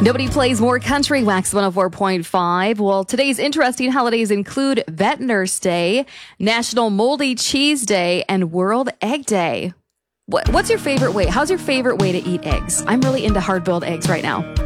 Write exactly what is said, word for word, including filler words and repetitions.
Nobody plays more country. Wax one oh four point five. Well, today's interesting holidays include Vet Nurse Day, National Moldy Cheese Day, and World Egg Day. What, what's your favorite way? How's your favorite way to eat eggs? I'm really into hard-boiled eggs right now.